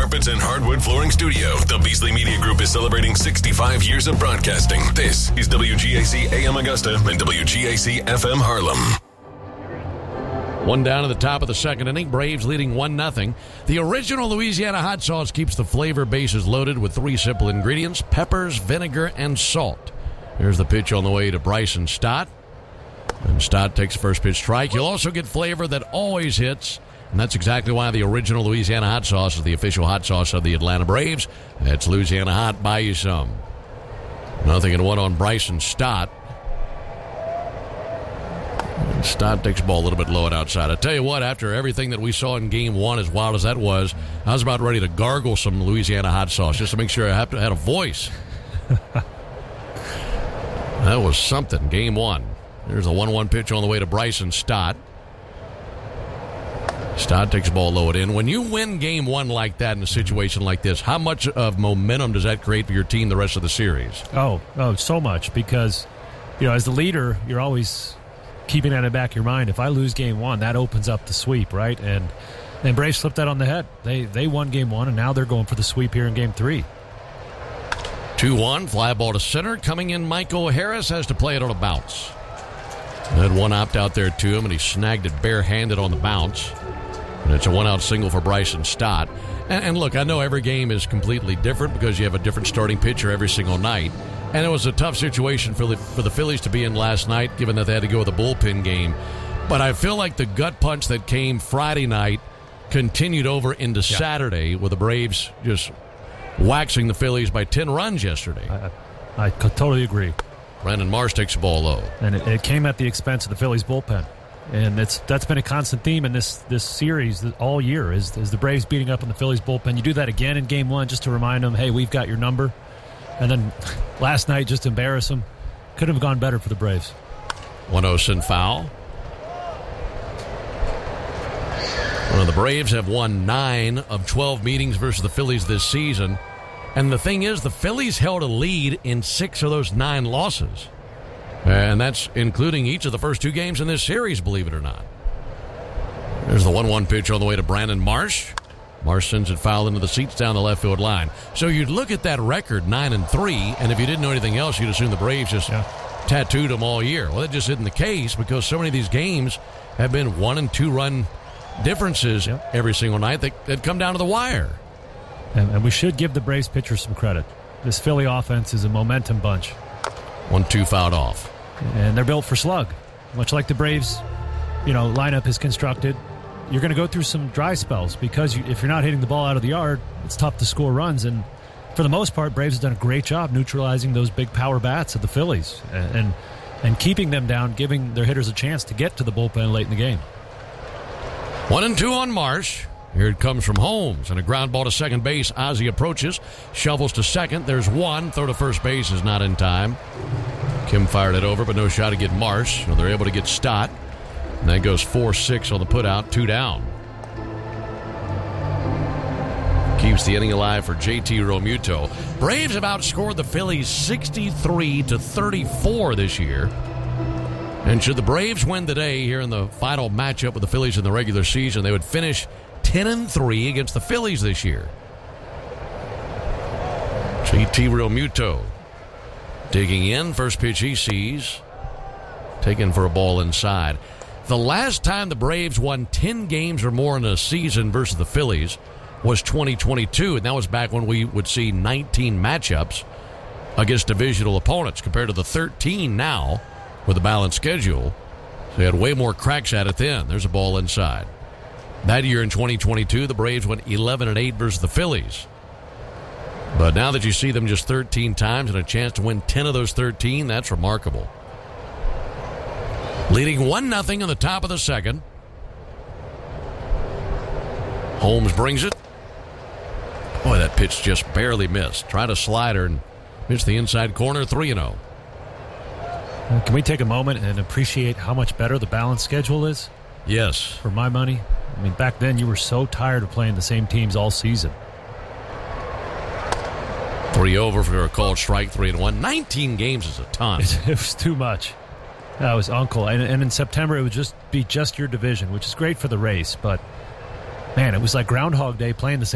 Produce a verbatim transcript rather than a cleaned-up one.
Carpets and Hardwood Flooring Studio, the Beasley Media Group is celebrating sixty-five years of broadcasting. This is W G A C A M Augusta and W G A C F M Harlem. One down at the top of the second inning. Braves leading one nothing. The original Louisiana hot sauce keeps the flavor bases loaded with three simple ingredients: peppers, vinegar, and salt. Here's the pitch on the way to Bryson Stott. And Stott takes first pitch strike. You'll also get flavor that always hits, and that's exactly why the original Louisiana hot sauce is the official hot sauce of the Atlanta Braves. That's Louisiana Hot. Buy you some. Nothing in one on Bryson Stott. Stott takes the ball a little bit low and outside. I tell you what, after everything that we saw in game one, as wild as that was, I was about ready to gargle some Louisiana hot sauce just to make sure I have to, had a voice. That was something, game one. There's a one one pitch on the way to Bryson Stott. Stott takes the ball low and in. When you win game one like that in a situation like this, how much of momentum does that create for your team the rest of the series? Oh, oh, so much, because, you know, as the leader, you're always keeping that in the back of your mind. If I lose game one, that opens up the sweep, right? And and Braves slipped that on the head. They they won game one, and now they're going for the sweep here in game three. two one, fly ball to center. Coming in, Michael Harris has to play it on a bounce. Had one opt out there to him, and he snagged it barehanded on the bounce. And it's a one-out single for Bryson Stott. And, and look, I know every game is completely different because you have a different starting pitcher every single night. And it was a tough situation for the, for the Phillies to be in last night, given that they had to go with a bullpen game. But I feel like the gut punch that came Friday night continued over into yeah. Saturday, with the Braves just waxing the Phillies by ten runs yesterday. I, I totally agree. Brandon Marsh takes the ball low. And it, it came at the expense of the Phillies bullpen. And it's that's been a constant theme in this this series all year, is, is the Braves beating up on the Phillies bullpen. You do that again in game one just to remind them, hey, we've got your number. And then last night, just embarrass them. Could have gone better for the Braves. one oh sent foul. Well, the Braves have won nine of twelve meetings versus the Phillies this season. And the thing is, the Phillies held a lead in six of those nine losses. And that's including each of the first two games in this series, believe it or not. There's the one one pitch on the way to Brandon Marsh. Marsh sends it foul into the seats down the left field line. So you'd look at that record, nine and three, and if you didn't know anything else, you'd assume the Braves just yeah. tattooed them all year. Well, that just isn't the case, because so many of these games have been one and two run differences yeah. every single night that, that come down to the wire. And, and we should give the Braves pitchers some credit. This Philly offense is a momentum bunch. one two fouled off. And they're built for slug. Much like the Braves, you know, lineup is constructed. You're going to go through some dry spells, because you, if you're not hitting the ball out of the yard, it's tough to score runs. And for the most part, Braves have done a great job neutralizing those big power bats of the Phillies and, and and keeping them down, giving their hitters a chance to get to the bullpen late in the game. One and two on Marsh. Here it comes from Holmes, and a ground ball to second base. Ozzie approaches, shovels to second. There's one. Throw to first base is not in time. Kim fired it over, but no shot to get Marsh. So they're able to get Stott. And that goes four six on the putout, two down. Keeps the inning alive for J T Realmuto. Braves have outscored the Phillies sixty-three to thirty-four this year. And should the Braves win today here in the final matchup with the Phillies in the regular season, they would finish ten and three against the Phillies this year. J T Realmuto digging in. First pitch he sees. Taken for a ball inside. The last time the Braves won ten games or more in a season versus the Phillies was twenty twenty-two, and that was back when we would see nineteen matchups against divisional opponents compared to the thirteen now with a balanced schedule. So they had way more cracks at it then. There's a ball inside. That year in twenty twenty-two, the Braves went eleven and eight versus the Phillies. But now that you see them just thirteen times and a chance to win ten of those thirteen, that's remarkable. Leading one nothing in the top of the second. Holmes brings it. Boy, that pitch just barely missed. Tried a slider and missed the inside corner, three and oh. Can we take a moment and appreciate how much better the balanced schedule is? Yes. For my money. I mean, back then you were so tired of playing the same teams all season. Three over for a called strike, three and one. nineteen games is a ton. It was too much. That was uncle. And, and in September, it would just be just your division, which is great for the race. But, man, it was like Groundhog Day playing the same